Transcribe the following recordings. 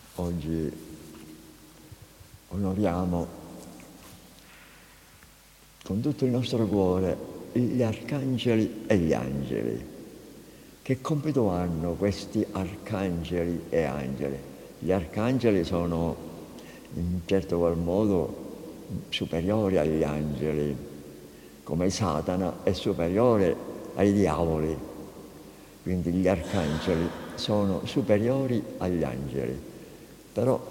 Oggi onoriamo con tutto il nostro cuore gli arcangeli e gli angeli. Che compito hanno questi arcangeli e angeli? Gli arcangeli sono in un certo qual modo superiori agli angeli, come Satana è superiore ai diavoli. Quindi gli arcangeli sono superiori agli angeli. Però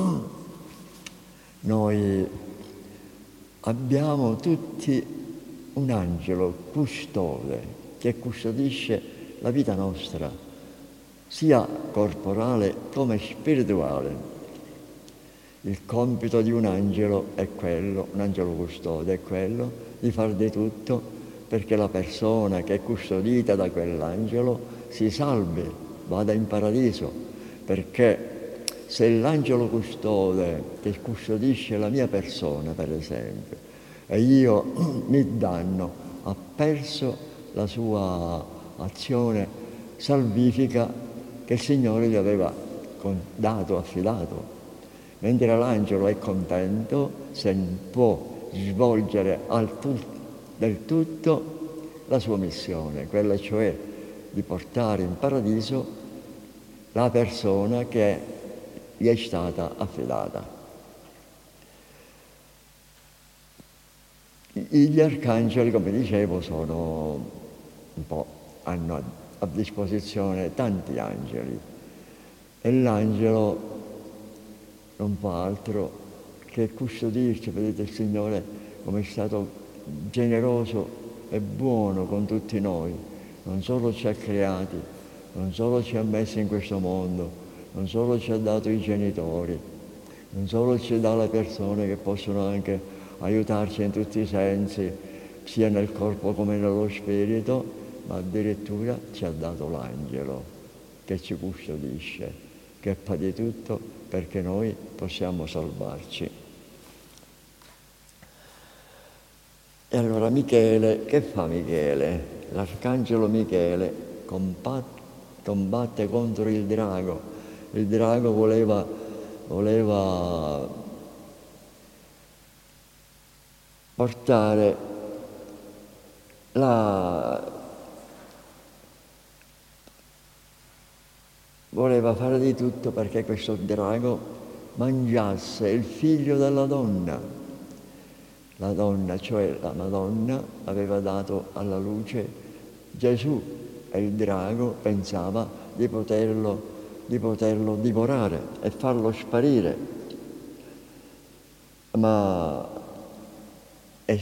noi abbiamo tutti un angelo custode che custodisce la vita nostra, sia corporale come spirituale. Il compito di un angelo è quello, un angelo custode, è quello di far di tutto perché la persona che è custodita da quell'angelo si salvi, vada in paradiso, perché se l'angelo custode che custodisce la mia persona, per esempio, e io mi danno, ha perso la sua azione salvifica che il Signore gli aveva dato, affidato. Mentre l'angelo è contento se può svolgere del tutto la sua missione, quella cioè di portare in paradiso la persona che gli è stata affidata. Gli arcangeli, come dicevo, hanno a disposizione tanti angeli e l'angelo non fa altro che custodirci. Vedete, il Signore come è stato generoso e buono con tutti noi, non solo ci ha creati, non solo ci ha messi in questo mondo, non solo ci ha dato i genitori, non solo ci dà le persone che possono anche aiutarci in tutti i sensi, sia nel corpo come nello spirito, ma addirittura ci ha dato l'angelo che ci custodisce, che fa di tutto perché noi possiamo salvarci. E allora Michele, che fa Michele? L'arcangelo Michele combatte contro il drago. Il drago voleva portare voleva fare di tutto perché questo drago mangiasse il figlio della donna. La donna, cioè la Madonna, aveva dato alla luce Gesù e il drago pensava di poterlo divorare e farlo sparire. Ma è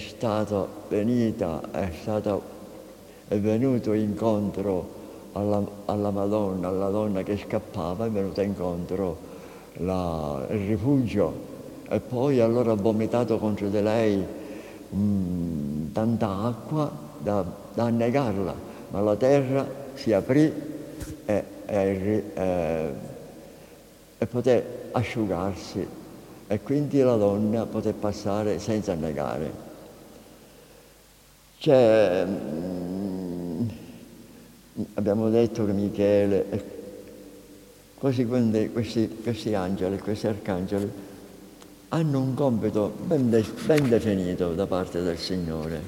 venuto incontro alla Madonna, alla donna che scappava, è venuta incontro il rifugio, e poi allora ha vomitato contro di lei tanta acqua da annegarla, ma la terra si aprì e poté asciugarsi, e quindi la donna poté passare senza annegare. Abbiamo detto che Michele, così questi angeli, questi arcangeli, hanno un compito ben definito da parte del Signore.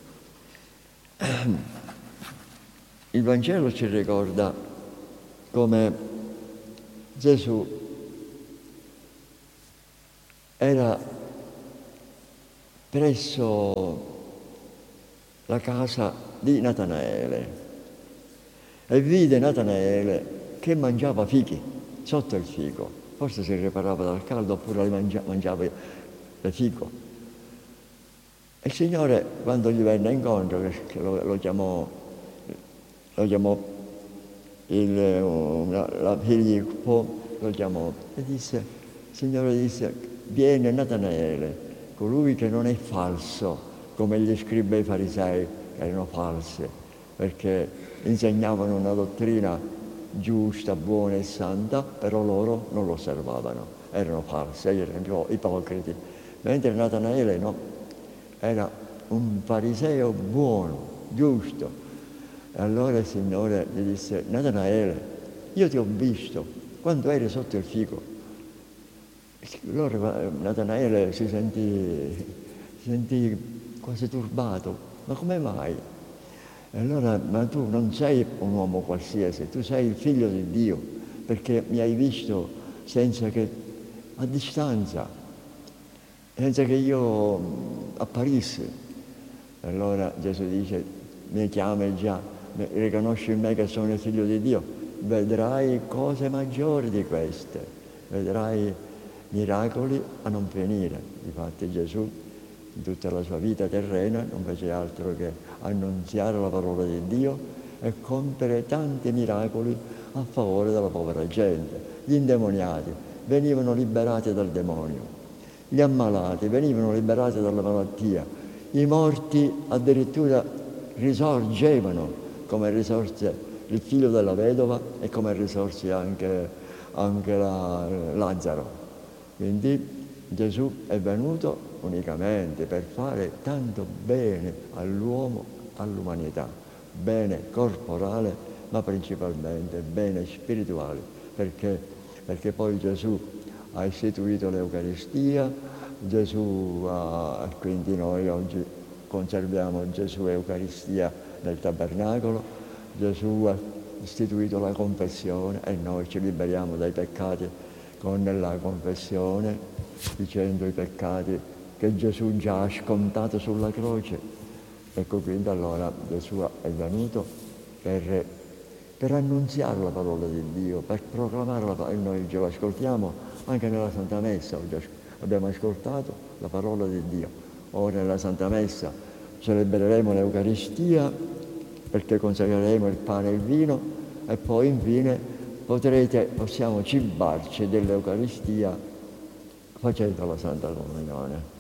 Il Vangelo ci ricorda come Gesù era presso la casa di Natanaele e vide Natanaele che mangiava fichi sotto il fico. Forse si riparava dal caldo oppure mangiava il fico. E il Signore, quando gli venne incontro, che lo chiamò Filippo, lo chiamò e disse, il Signore disse: viene Natanaele, colui che non è falso, come gli scribi e i farisei, che erano falsi, perché insegnavano una dottrina giusta, buona e santa, però loro non lo osservavano, erano falsi, erano ipocriti. Mentre Natanaele no, era un fariseo buono, giusto. E allora il Signore gli disse: Natanaele, io ti ho visto quando eri sotto il fico, Allora Natanaele si sentì quasi turbato, ma come mai? E allora, ma tu non sei un uomo qualsiasi, tu sei il figlio di Dio, perché mi hai visto a distanza, senza che io apparissi. E allora Gesù dice, mi chiami già, riconosci in me che sono il figlio di Dio, vedrai cose maggiori di queste, vedrai miracoli a non finire. Difatti Gesù, in tutta la sua vita terrena, non fece altro che annunziare la parola di Dio e compiere tanti miracoli a favore della povera gente. Gli indemoniati venivano liberati dal demonio, gli ammalati venivano liberati dalla malattia, i morti addirittura risorgevano, come risorse il figlio della vedova e come risorse anche Lazzaro. Quindi Gesù è venuto unicamente per fare tanto bene all'uomo, all'umanità, bene corporale, ma principalmente bene spirituale, perché poi Gesù ha istituito l'Eucaristia, quindi noi oggi conserviamo Gesù e Eucaristia nel tabernacolo, Gesù ha istituito la confessione e noi ci liberiamo dai peccati con la confessione, dicendo i peccati che Gesù già ha scontato sulla croce. Ecco, quindi allora Gesù è venuto per annunziare la parola di Dio, per proclamare la parola, e noi ce l'ascoltiamo anche nella Santa Messa. Oggi abbiamo ascoltato la parola di Dio. Ora nella Santa Messa celebreremo l'Eucaristia, perché consagreremo il pane e il vino, e poi infine possiamo cibarci dell'Eucaristia facendo la Santa Comunione.